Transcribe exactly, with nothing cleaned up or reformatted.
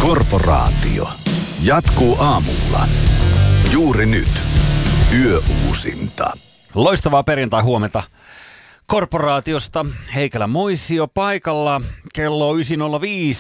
Korporaatio. Jatkuu aamulla. Juuri nyt. Yöuusinta. Loistavaa perjantai-huomenta Korporaatiosta. Heikelä Moisio paikalla. Kello yhdeksän nolla viisi.